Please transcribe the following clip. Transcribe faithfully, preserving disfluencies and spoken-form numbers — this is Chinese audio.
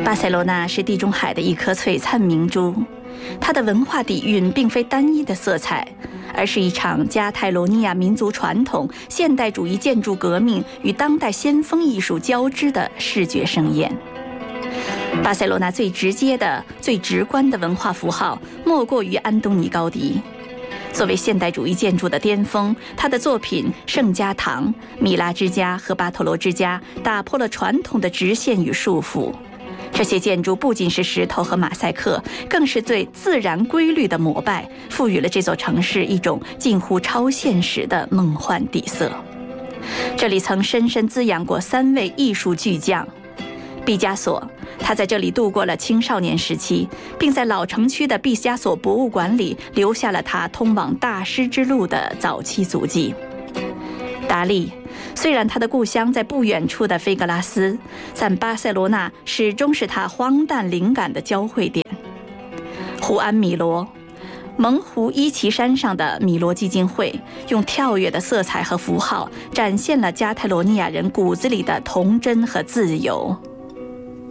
巴塞罗那是地中海的一颗璀璨明珠，它的文化底蕴并非单一的色彩，而是一场加泰罗尼亚民族传统、现代主义建筑革命与当代先锋艺术交织的视觉盛宴。巴塞罗那最直接的、最直观的文化符号，莫过于安东尼·高迪。作为现代主义建筑的巅峰，他的作品《圣家堂》、米拉之家和巴托罗之家打破了传统的直线与束缚。这些建筑不仅是石头和马赛克，更是对自然规律的膜拜，赋予了这座城市一种近乎超现实的梦幻底色。这里曾深深滋养过三位艺术巨匠：毕加索，他在这里度过了青少年时期，并在老城区的毕加索博物馆里留下了他通往大师之路的早期足迹；达利，虽然他的故乡在不远处的菲格拉斯，但巴塞罗那始终是他荒诞灵感的交汇点；胡安·米罗，蒙湖伊奇山上的米罗基金会用跳跃的色彩和符号展现了加泰罗尼亚人骨子里的童真和自由。